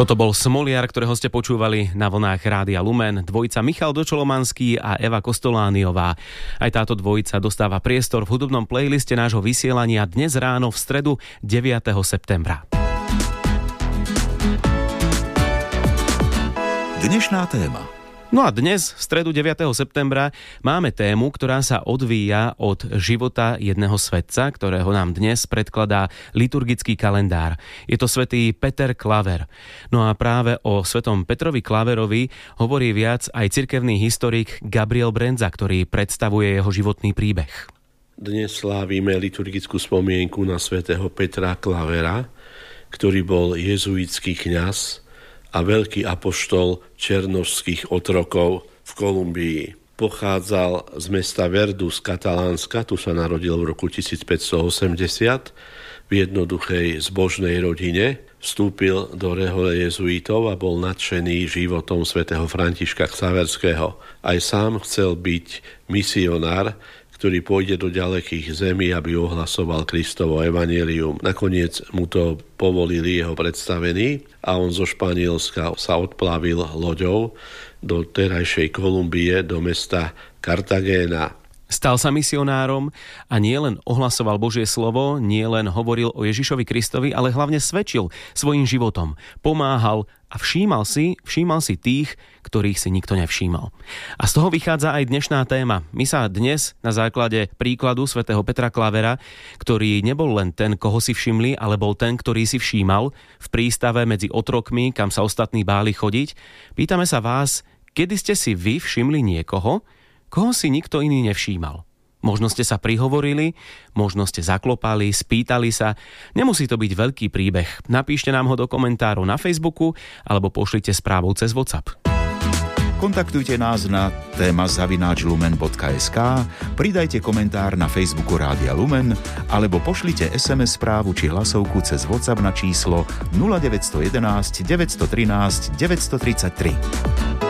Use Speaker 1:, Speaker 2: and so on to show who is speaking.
Speaker 1: Toto bol Smoliar, ktorého ste počúvali na vlnách Rádia Lumen, dvojica Michal Dočolomanský a Eva Kostolániová. Aj táto dvojica dostáva priestor v hudobnom playliste nášho vysielania dnes ráno v stredu 9. septembra.
Speaker 2: Dnešná téma.
Speaker 1: No a dnes, v stredu 9. septembra, máme tému, ktorá sa odvíja od života jedného svätca, ktorého nám dnes predkladá liturgický kalendár. Je to svätý Peter Klaver. No a práve o svätom Petrovi Klaverovi hovorí viac aj cirkevný historik Gabriel Brendza, ktorý predstavuje jeho životný príbeh.
Speaker 3: Dnes slávime liturgickú spomienku na svätého Petra Klavera, ktorý bol jezuitský kňaz a veľký apoštol černošských otrokov v Kolumbii. Pochádzal z mesta Verdu z Katalánska, tu sa narodil v roku 1580, v jednoduchej zbožnej rodine. Vstúpil do rehole jezuitov a bol nadšený životom svätého Františka Xaverského. Aj sám chcel byť misionár, ktorý pôjde do ďalekých zemí, aby ohlasoval Kristovo evanjelium. Nakoniec mu to povolili jeho predstavení a on zo Španielska sa odplavil loďou do terajšej Kolumbie, do mesta Cartagena.
Speaker 1: Stal sa misionárom a nielen ohlasoval Božie slovo, nielen hovoril o Ježišovi Kristovi, ale hlavne svedčil svojím životom. Pomáhal a všímal si tých, ktorých si nikto nevšímal. A z toho vychádza aj dnešná téma. My sa dnes na základe príkladu svätého Petra Klavera, ktorý nebol len ten, koho si všimli, ale bol ten, ktorý si všímal v prístave medzi otrokmi, kam sa ostatní báli chodiť, pýtame sa vás, kedy ste si vy všimli niekoho, koho si nikto iný nevšímal. Možno ste sa prihovorili, možno ste zaklopali, spýtali sa. Nemusí to byť veľký príbeh. Napíšte nám ho do komentárov na Facebooku alebo pošlite správou cez WhatsApp.
Speaker 2: Kontaktujte nás na téma@lumen.sk, pridajte komentár na Facebooku Rádia Lumen alebo pošlite SMS správu či hlasovku cez WhatsApp na číslo 0911 913 933.